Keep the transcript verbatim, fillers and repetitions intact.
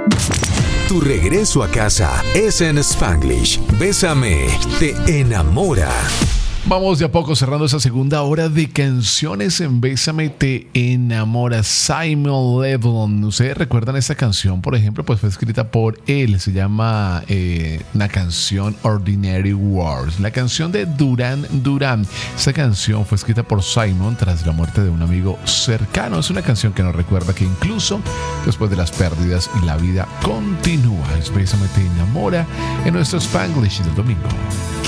Tu regreso a casa es en Spanglish. Bésame, te enamora. Vamos de a poco cerrando esa segunda hora de canciones en Bésame te enamora. Simon Levon. ¿Ustedes recuerdan esta canción? Por ejemplo, pues fue escrita por él. Se llama eh, la canción Ordinary Words. La canción de Duran Duran. Esta canción fue escrita por Simon tras la muerte de un amigo cercano. Es una canción que nos recuerda que incluso después de las pérdidas y la vida continúa. Es Bésame te enamora en nuestro Spanglish del domingo.